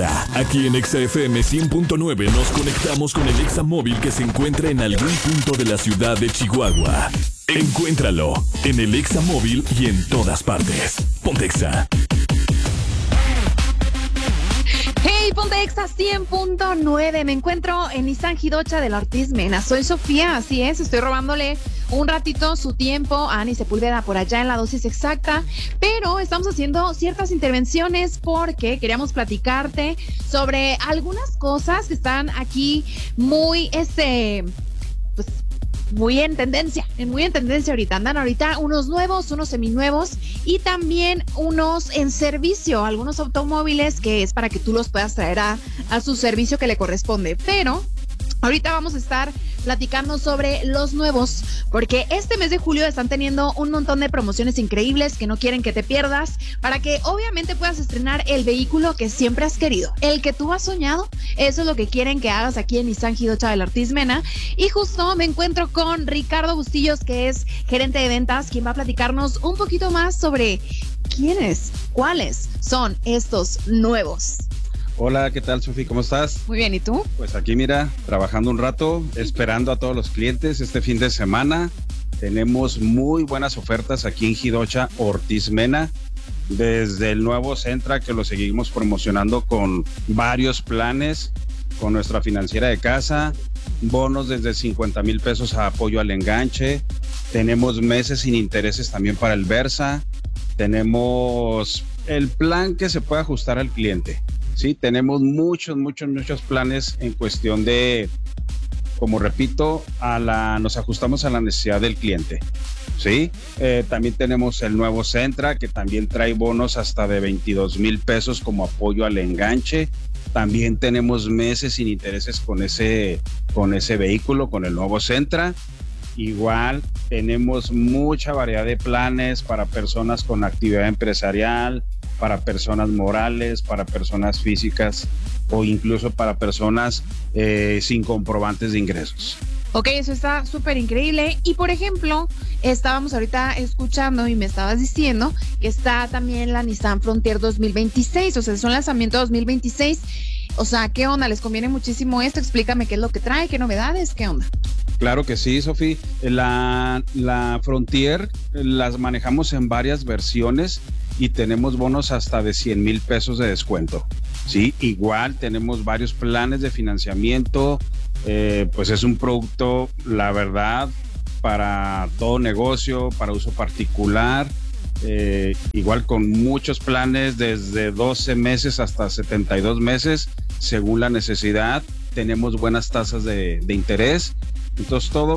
Ahora, aquí en Exa FM 100.9 nos conectamos con el Exa móvil que se encuentra en algún punto de la ciudad de Chihuahua. Encuéntralo en el Exa móvil y en todas partes. Ponte Exa. Hey, ponte Exa 100.9. Me encuentro en Nissan Hidocha de la Ortiz Mena. Soy Sofía, así es. Estoy robándole un ratito su tiempo a Ani Sepúlveda por allá en la dosis exacta. Pero estamos haciendo ciertas intervenciones porque queríamos platicarte sobre algunas cosas que están aquí muy, muy en tendencia ahorita. Andan ahorita unos nuevos, unos seminuevos y también unos en servicio, algunos automóviles que es para que tú los puedas traer a su servicio que le corresponde. Pero ahorita vamos a estar platicando sobre los nuevos, porque este mes de julio están teniendo un montón de promociones increíbles que no quieren que te pierdas, para que obviamente puedas estrenar el vehículo que siempre has querido, el que tú has soñado. Eso es lo que quieren que hagas aquí en Nissan Hidocha de la Ortiz Mena. Y justo me encuentro con Ricardo Bustillos, que es gerente de ventas, quien va a platicarnos un poquito más sobre cuáles son estos nuevos. Hola, ¿qué tal, Sofi? ¿Cómo estás? Muy bien, ¿y tú? Pues aquí, mira, trabajando un rato, esperando a todos los clientes este fin de semana. Tenemos muy buenas ofertas aquí en Hidocha Ortiz Mena, desde el nuevo Sentra, que lo seguimos promocionando con varios planes, con nuestra financiera de casa, bonos desde 50,000 pesos a apoyo al enganche. Tenemos meses sin intereses también para el Versa. Tenemos el plan que se puede ajustar al cliente. Sí, tenemos muchos planes en cuestión de, como repito, nos ajustamos a la necesidad del cliente. Sí, también tenemos el nuevo Sentra, que también trae bonos hasta de 22,000 pesos como apoyo al enganche. También tenemos meses sin intereses con ese vehículo, con el nuevo Sentra. Igual tenemos mucha variedad de planes para personas con actividad empresarial, para personas morales, para personas físicas o incluso para personas sin comprobantes de ingresos. Ok, eso está súper increíble. Y por ejemplo, estábamos ahorita escuchando y me estabas diciendo que está también la Nissan Frontier 2026, o sea, es un lanzamiento 2026. O sea, ¿qué onda? ¿Les conviene muchísimo esto? Explícame qué es lo que trae, qué novedades, qué onda. Claro que sí, Sofi. La Frontier las manejamos en varias versiones y tenemos bonos hasta de 100,000 pesos de descuento. Sí, igual tenemos varios planes de financiamiento. Pues es un producto, la verdad, para todo negocio, para uso particular. Igual con muchos planes desde 12 meses hasta 72 meses, según la necesidad. Tenemos buenas tasas de interés. Entonces todo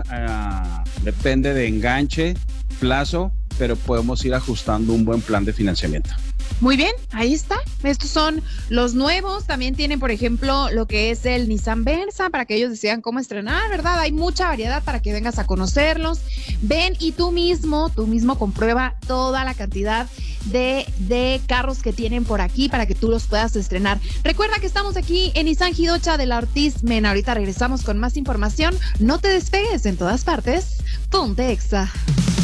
depende de enganche, plazo, pero podemos ir ajustando un buen plan de financiamiento. Muy bien, ahí está. Estos son los nuevos. También tienen, por ejemplo, lo que es el Nissan Versa, para que ellos decidan cómo estrenar, ¿verdad? Hay mucha variedad para que vengas a conocerlos. Ven y tú mismo comprueba toda la cantidad de carros que tienen por aquí para que tú los puedas estrenar. Recuerda que estamos aquí en Nissan Hidocha de la Ortiz Mena. Ahorita regresamos con más información. No te despegues, en todas partes. Ponte Exa.